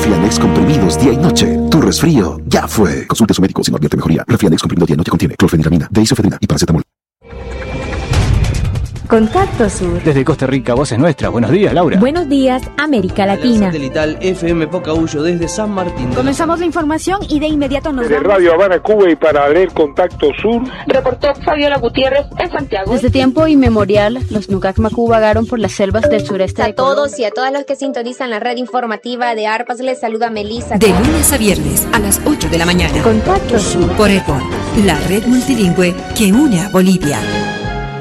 Refianex comprimidos día y noche. Tu resfrío ya fue. Consulte a su médico si no advierte mejoría. Refianex comprimido día y noche contiene clorfeniramina, deisofedrina y paracetamol. Contacto Sur. Desde Costa Rica, voz es nuestra. Buenos días, Laura. Buenos días, América Latina. Satelital FM Pocahuyo desde San Martín. Comenzamos la información y de inmediato nos Desde Radio Habana, Cuba, y para leer Contacto Sur, reportó Fabiola Gutiérrez en Santiago. Desde tiempo inmemorial, los Nucac Macú vagaron por las selvas del sureste de Colombia. A todos y a todas los que sintonizan la red informativa de ARPAS, les saluda Melissa. De lunes a viernes a las 8 de la mañana. Contacto Sur. Por EPON, la red multilingüe que une a Bolivia.